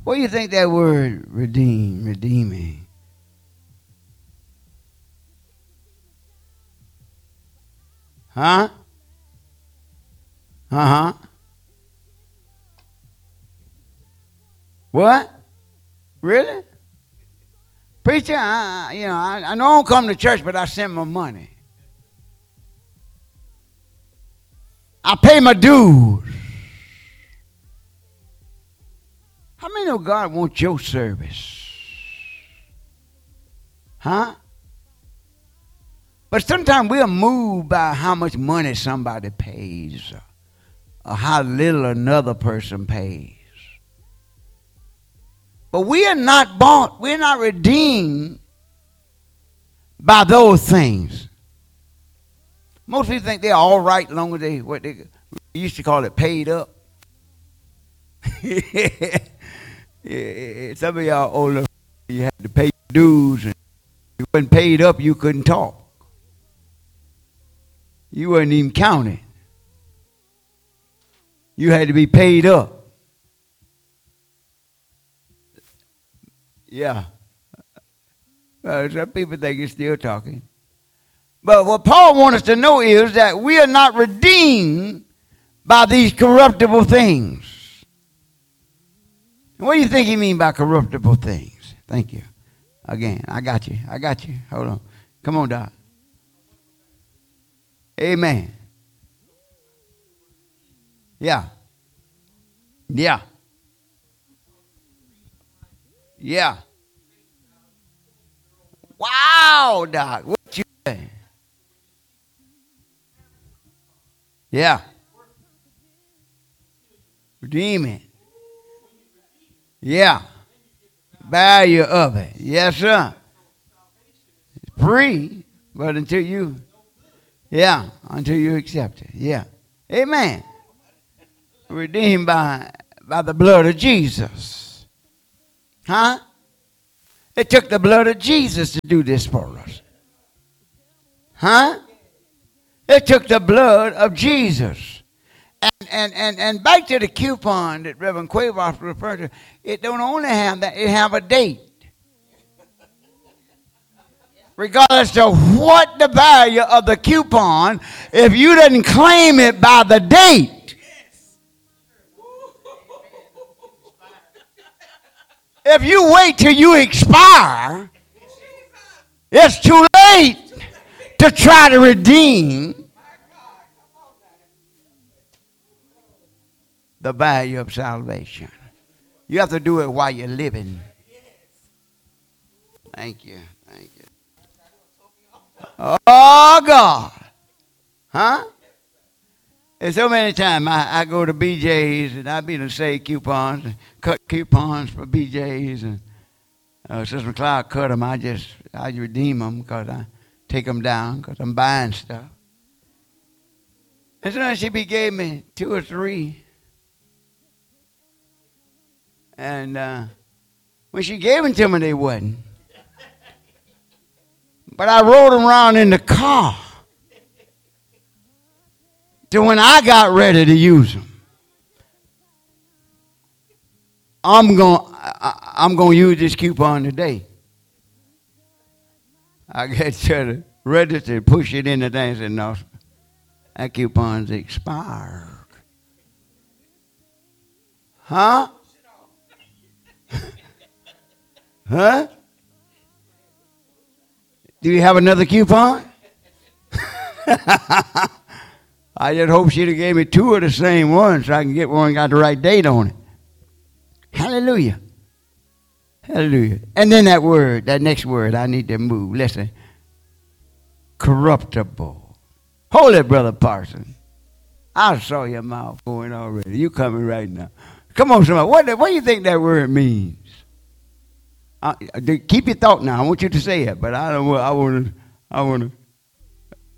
What do you think that word redeeming? Huh? Uh-huh. What? Really? Preacher, I know I don't come to church, but I send my money. I pay my dues. How many know God wants your service? Huh? But sometimes we are moved by how much money somebody pays or how little another person pays. But we are not bought, we're not redeemed by those things. Most people think they're all right as long as they, what they used to call it, paid up. Some of y'all older, you had to pay dues, and if you wasn't paid up, you couldn't talk. You wasn't even counted. You had to be paid up. Yeah. Some people think you're still talking. But what Paul wants us to know is that we are not redeemed by these corruptible things. What do you think he means by corruptible things? Thank you. Again, I got you. Hold on. Come on, Doc. Amen. Yeah. Yeah. Yeah. Wow, Doc. What you say? Yeah. Redeeming. Yeah. Value of it. Yes, sir. It's free, but until you accept it. Yeah. Amen. Redeemed by the blood of Jesus. Huh? It took the blood of Jesus to do this for us. Huh? It took the blood of Jesus. And back to the coupon that Reverend Quavos referred to, it don't only have that, it have a date. Regardless of what the value of the coupon, if you didn't claim it by the date, if you wait till you expire, it's too late to try to redeem the value of salvation. You have to do it while you're living. Thank you. Oh, God. Huh? And so many times I go to BJ's and I be to save coupons, and cut coupons for BJ's. And Sister McLeod cut them. I redeem them because I take them down because I'm buying stuff. And so she gave me 2 or 3. And when she gave them to me, they wasn't. But I rode them around in the car till when I got ready to use them. I'm gonna use this coupon today. I get to the register, push it in the thing, and said, no, that coupon's expired. Huh? Huh? Do you have another coupon? I just hope she'd have gave me 2 of the same one so I can get one got the right date on it. Hallelujah. Hallelujah. And then that next word, I need to move. Listen. Corruptible. Hold it, Brother Parson. I saw your mouth going already. You coming right now. Come on, somebody. What do you think that word means? Keep your thought now. I want you to say it, but I want to